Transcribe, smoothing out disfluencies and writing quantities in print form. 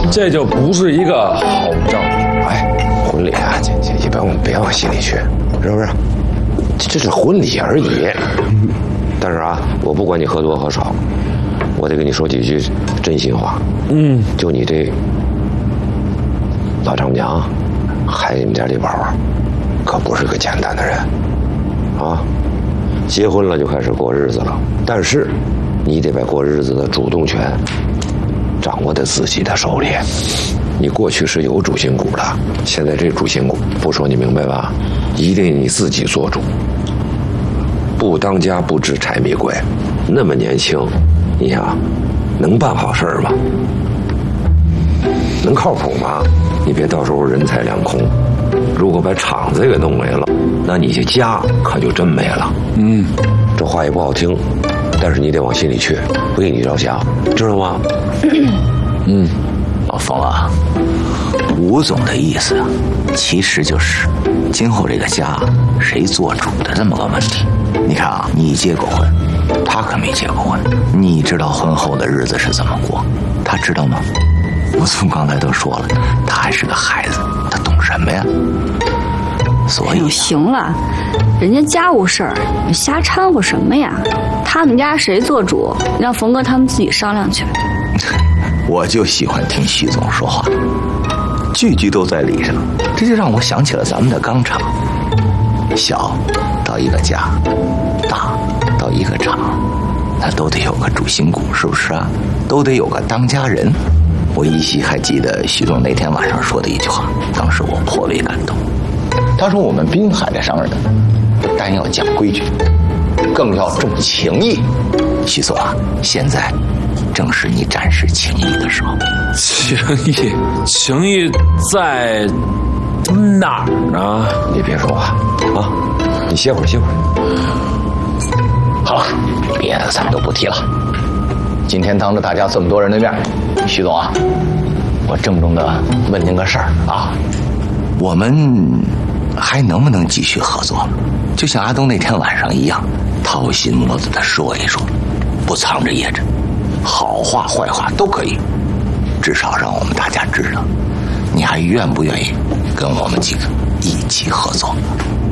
这就不是一个好仗。 哎，婚礼啊，这别往心里去，是不是？这是婚礼而已。但是啊，我不管你喝多喝少，我得跟你说几句真心话。就你这老丈母娘，孩子们家这宝，可不是个简单的人啊。结婚了就开始过日子了，但是你得把过日子的主动权掌握在自己的手里。你过去是有主心骨的，现在这主心骨不说你明白吧？一定你自己做主。不当家不知柴米贵，那么年轻，你想能办好事吗？能靠谱吗？你别到时候人财两空。如果把厂子给弄没了，那你这家可就真没了。这话也不好听，但是你得往心里去，为你着想，知道吗？ 老冯啊，吴总的意思啊，其实就是今后这个家谁做主的这么个问题。你看啊，你结过婚，他可没结过婚，你知道婚后的日子是怎么过，他知道吗？吴总刚才都说了，他还是个孩子，他懂什么呀？所以行了，人家家务事儿，你瞎掺和什么呀？他们家谁做主，让冯哥他们自己商量去。 我就喜欢听徐总说话，句句都在理上，这就让我想起了咱们的钢厂。小到一个家，大到一个厂，那都得有个主心骨，是不是啊？都得有个当家人。我依稀还记得徐总那天晚上说的一句话，当时我颇为感动。他说我们滨海的商人不但要讲规矩，更要重情义。徐总啊，现在正是你展示情义的时候。 情义在哪儿呢？ 你别说话啊，你歇会儿。 好了，别的咱们都不提了。今天当着大家这么多人的面，徐总啊，我郑重的问您个事儿啊，我们还能不能继续合作了？就像阿东那天晚上一样，掏心窝子的说一说，不藏着掖着，好话坏话都可以，至少让我们大家知道，你还愿不愿意跟我们几个一起合作？